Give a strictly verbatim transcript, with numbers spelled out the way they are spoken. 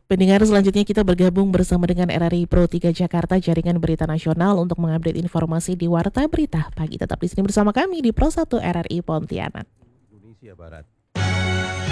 Pendengar, selanjutnya kita bergabung bersama dengan R R I Pro tiga Jakarta, Jaringan Berita Nasional, untuk mengupdate informasi di Warta Berita Pagi. Tetap di sini bersama kami di Pro satu R R I Pontianak. Indonesia Barat.